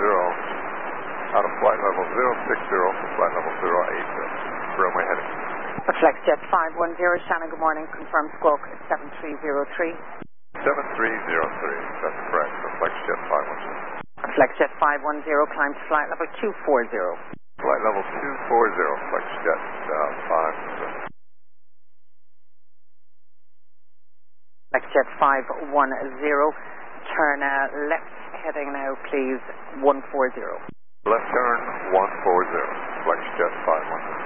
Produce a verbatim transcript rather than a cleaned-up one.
zero. Out of flight level zero six zero for flight level zero eight zero. Runway heading. FlexJet five one zero, Shannon, good morning. Confirm squawk seven three zero three. seven three zero three, that's correct, for FlexJet five one zero. FlexJet five one zero, climb to flight level two four zero. Flight level two four zero, FlexJet uh, five one zero. FlexJet five one zero, turn uh, left, heading now please one four zero. Left turn one four zero, FlexJet five one zero.